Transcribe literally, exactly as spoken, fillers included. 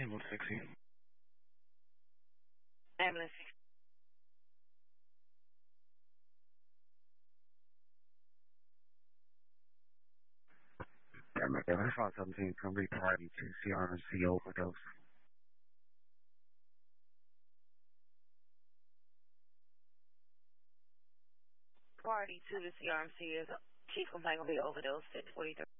Ambulance sixty. Ambulance sixty. Damn it, I saw seventeen come be party to C R M C overdose. Party to the C R M C is chief complaint gonna be overdose at forty-three.